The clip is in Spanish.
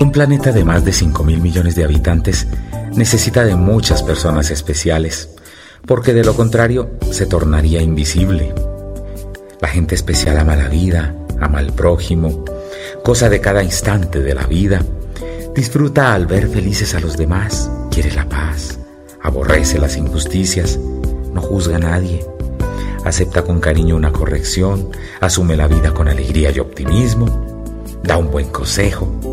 Un planeta de más de 5.000 millones de habitantes necesita de muchas personas especiales, porque de lo contrario se tornaría invisible. La gente especial ama la vida, ama al prójimo, goza de cada instante de la vida, disfruta al ver felices a los demás, quiere la paz, aborrece las injusticias, no juzga a nadie, acepta con cariño una corrección, asume la vida con alegría y optimismo, da un buen consejo,